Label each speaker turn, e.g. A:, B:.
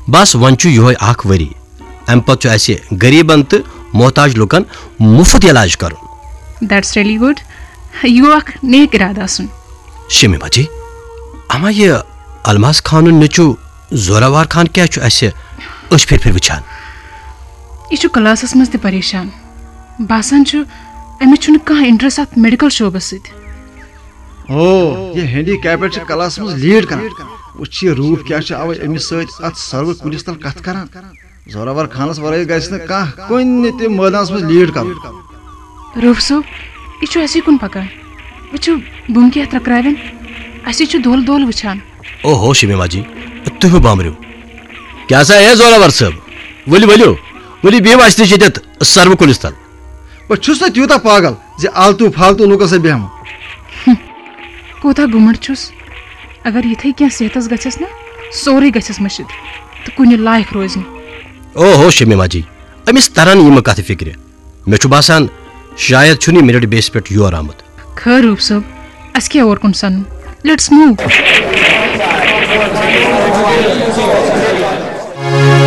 A: بس ون یہ اخ وری ام پتہ اس غریبن تو محتاج لکن مفت علاج کر.
B: That's really good. یہ اخ نیک ارادہ آسن.
A: شمیمہ جی اما یہ الماس خان نچو زوراوار خان کیا اس پھر وچان؟
B: یہ کلاسس مز تہ پریشان باسان امس کھانا انٹرسٹ ات میڈیکل شعبس ست.
C: یہ ہینڈی کیپڈ کلاس مز لیڈ کران. وچھ روف کیا اوے امس ست ات سرو کلس تل کت کران. زوراور خانس ورائے گھس نا کھانا کن تہ میدانس مز لیڈ کران.
B: روف صوب یہ اسی کن پکان. وچھو بم کی ترکراون اسی دول دول وچھان.
A: او ہو شمیمہ جی تہ بامرو کیا سا ہے زوراور صاحب ولو ولو ولو بیو اس نش یت سرو کلس تل.
C: بہ چھس نا تیوتا پاگل زِ آلتو فالتو لوکن سۭتۍ بیہمہٕ.
B: کوتا گمنڈ چھس. اگر یتھے کی صحتس گھس نا سورے گھس مشد تو کن لائق روز.
A: او ہو شمیمہ جی امس تران یم کت فکر. مے چھ باسان شاید چھُنہٕ یہِ میرٹ بیس پٮ۪ٹھ یور آمت.
B: خیر روپ صٲب اس کیا اور کن سن. Let's move.